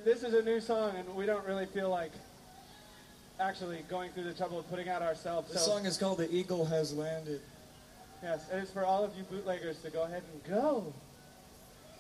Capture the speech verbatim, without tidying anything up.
this is a new song, and we don't really feel like actually going through the trouble of putting out ourselves. This so, song is called "The Eagle Has Landed." Yes, and it's for all of you bootleggers to go ahead and go.